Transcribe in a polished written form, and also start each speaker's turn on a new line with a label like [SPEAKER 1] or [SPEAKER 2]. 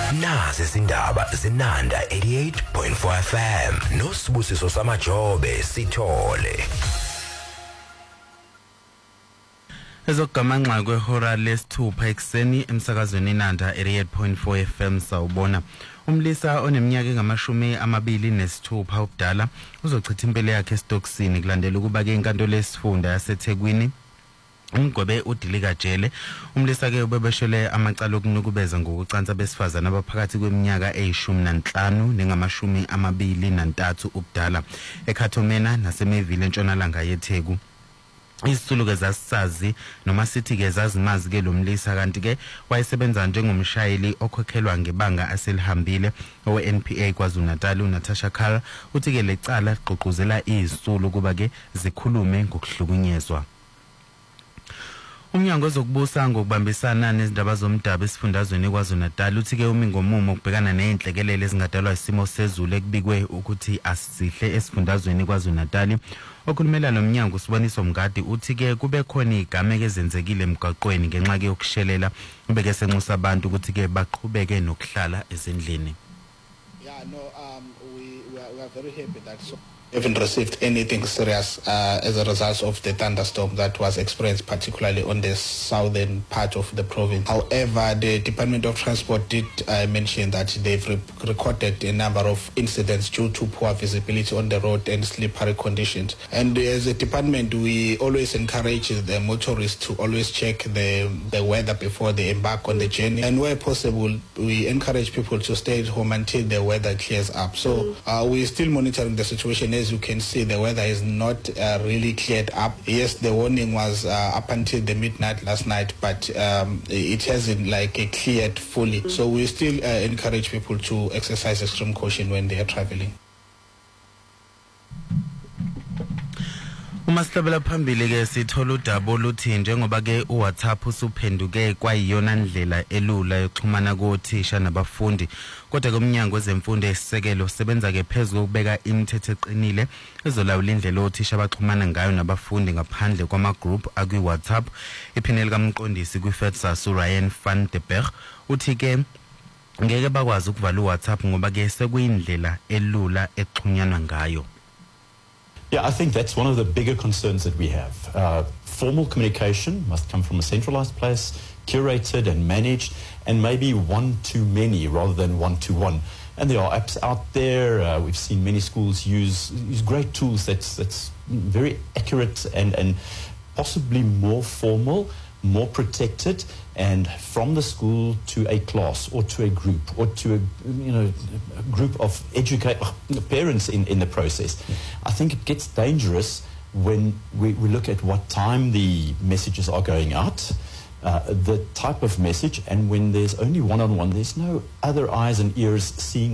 [SPEAKER 1] Nazi izindaba zinanda 88.4 FM noSibusiso Samajobe Sithole.
[SPEAKER 2] Ezogamanxa kwehora lesithupha ekseni emsakazweni Nanda 88.4 FM sawubona. Umlisa oneminyaka engamashumi amabili nesithupha ubudala uzochitha impilo yakhe eStoksini kulandela ukuba ke inkantolo lesifunda yaseThekwini umgwebe udilika jele. Umlisa ke ubebeshele amacala okunukubeza ngokucansa besifazana abaphakathi kweminyaka e15 nengamashumi amabili nantathu ubudala eKhathomena naseMeville entshonalanga yeTheku. Isisuluke zasazi noma sithi ke zazimazi ke lomlisa kanti ke wayesebenza njengomshayeli okhokhelwa ngebanga aselihambile owe-NPA KwaZulu-Natal uNatasha Kara uthi ke lecala ligqugquzela izisulu kuba ke zikhulume ngokuhlukunyezwa. Umnyango wezokubusa ngokubambisana nezindaba zomdabu esifundazweni KwaZulu-Natal uthi ke umingomumo ukubhekana nezinhlekelele ezingadalwa isimo sezulu ekubikwe ukuthi asihle esifundazweni KwaZulu-Natal. Okhulumela nomnyango uSiboniso Mngadi uthi ke kube khona igameke ezenzekile emgaqweni ngenxa ke yokushelela ubeke senxusa abantu ukuthi ke baqhubeke nokuhlala ezindlini.
[SPEAKER 3] Yeah, no, we are very happy that haven't received anything serious as a result of the thunderstorm that was experienced particularly on the southern part of the province. However, the Department of Transport did mention that they've recorded a number of incidents due to poor visibility on the road and slippery conditions. And as a department, we always encourage the motorists to always check the weather before they embark on the journey. And where possible, we encourage people to stay at home until the weather clears up. So we're still monitoring the situation. As you can see, the weather is not really cleared up. Yes, the warning was up until the midnight last night, but it hasn't cleared fully. So we still encourage people to exercise extreme caution when they are traveling.
[SPEAKER 2] Umastabela phambili ke sithola udaba oluthi njengoba ke uWhatsApp usuphenduke kwayiyona ndlela elula yokuxhumana kothisha nabafundi kodwa komnyango wezemfundo esisekelo sebenza ke phezulu ukubeka imithetho eqinile ezolawula indlela othisha abaxhumana ngayo nabafundi ngaphandle kwama-group akwi-WhatsApp. Iphineli kamqondisi kwi-FEDSAS Ryan van der Berg uthi ke ngeke bakwazi ukuvala uWhatsApp ngoba ke sekuyindlela elula exhunyanwa ngayo.
[SPEAKER 4] Yeah, I think that's one of the bigger concerns that we have. Formal communication must come from a centralized place, curated and managed, and maybe one-to-many rather than one-to-one. And there are apps out there. We've seen many schools use great tools that's very accurate and possibly more formal, more protected, and from the school to a class or to a group or to a group of parents in the process. I think it gets dangerous when we look at what time the messages are going out, the type of message, and when there's only one-on-one, there's no other eyes and ears seeing